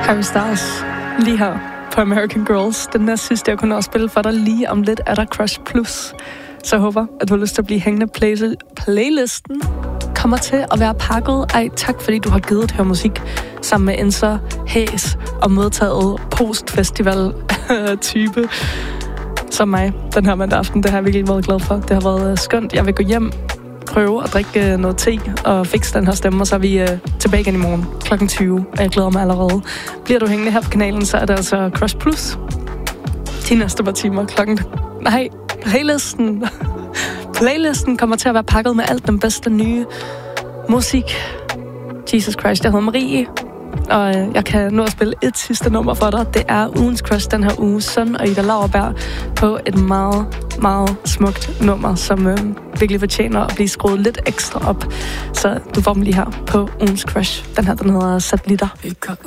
Harry Styles lige her på American Girls. Den næste sidste, jeg kunne også spille for dig lige om lidt, er der Crush Plus. Så jeg håber, at du har lyst til at blive hængende. Playlisten kommer til at være pakket. Ej, tak fordi du har givet at høre musik sammen med en så hæs og modtaget postfestival-type som mig den her mandag aften. Det har jeg virkelig været glad for. Det har været skønt. Jeg vil gå hjem, prøve at drikke noget te og fikse den her stemme, og så er vi tilbage igen i morgen kl. 20, og jeg glæder mig allerede. Bliver du hængende her på kanalen, så er det altså Crush Plus. De næste par timer Playlisten kommer til at være pakket med alt den bedste nye musik. Jesus Christ, jeg hedder Marie, og jeg kan nu at spille et sidste nummer for dig. Det er ugens crush den her uge, Sun og Ida Lauerberg, på et meget, meget smukt nummer, som virkelig fortjener at blive skruet lidt ekstra op. Så du får dem lige her på ugens crush. Den her, den hedder Satellitter. Vi går